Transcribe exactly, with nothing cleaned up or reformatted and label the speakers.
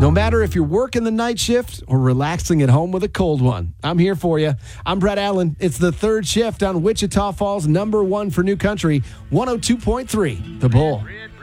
Speaker 1: No matter if you're working the night shift or relaxing at home with a cold one, I'm here for you. I'm Brett Allen. It's the third shift on Wichita Falls, number one for New Country, one oh two point three, The Bull.